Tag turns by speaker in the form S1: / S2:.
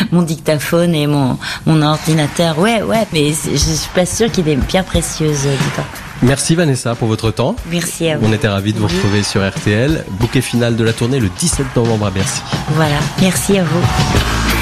S1: mon dictaphone et mon ordinateur. Ouais, mais je suis pas sûre qu'il y ait des pierres précieuses dedans.
S2: Merci Vanessa pour votre temps.
S1: Merci à vous.
S2: On était ravis de vous retrouver sur RTL. Bouquet final de la tournée le 17 novembre à Bercy.
S1: Voilà, merci à vous.